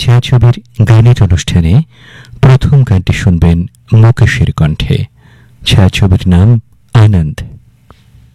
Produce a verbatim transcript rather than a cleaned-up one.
ছায়াছবির গানের অনুষ্ঠানে প্রথম গানটি শুনবেন মুকেশের কণ্ঠে। ছায়াছবির নাম আনন্দ।